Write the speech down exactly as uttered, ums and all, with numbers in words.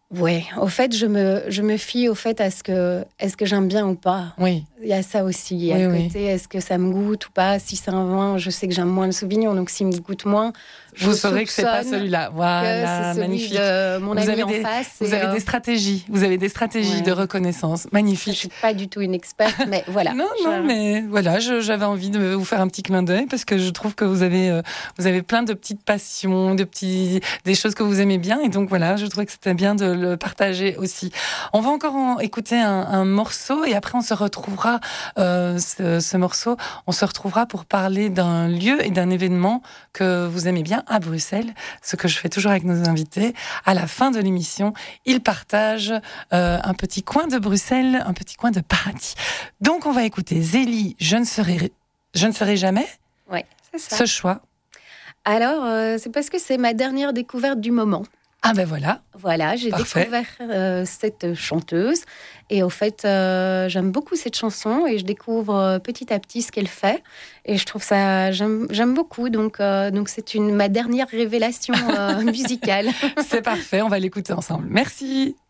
Oui, au fait, je me, je me fie au fait à ce que, est-ce que j'aime bien ou pas. Oui. Il y a ça aussi oui, à côté. Oui. Est-ce que ça me goûte ou pas? Si c'est un vin, je sais que j'aime moins le Sauvignon, donc s'il me goûte moins, je Vous saurez que c'est pas soupçonne celui-là. que Voilà, c'est celui magnifique. de mon Vous ami avez en des, face. vous et, avez euh, des stratégies. Vous avez des stratégies ouais. de reconnaissance. Je Magnifique. suis pas du tout une experte, mais voilà. Non, Je- non, mais voilà, je- j'avais envie de vous faire un petit clin d'œil parce que je trouve que vous avez, euh, vous avez plein de petites passions, de petits, des choses que vous aimez bien, et donc voilà, je trouvais que c'était bien de le partager aussi. On va encore en écouter un, un morceau et après on se retrouvera, euh, ce, ce morceau, on se retrouvera pour parler d'un lieu et d'un événement que vous aimez bien à Bruxelles, ce que je fais toujours avec nos invités. À la fin de l'émission, ils partagent euh, un petit coin de Bruxelles, un petit coin de paradis. Donc on va écouter Zélie, je ne serai, je ne serai jamais. Oui, c'est ça. Ce choix. Alors, euh, c'est parce que c'est ma dernière découverte du moment. Ah ben voilà. Voilà, j'ai Parfait. découvert euh, cette chanteuse et au fait, euh, j'aime beaucoup cette chanson et je découvre euh, petit à petit ce qu'elle fait et je trouve ça, j'aime, j'aime beaucoup. Donc, euh, donc c'est une ma dernière révélation euh, musicale. C'est parfait, on va l'écouter ensemble. Merci.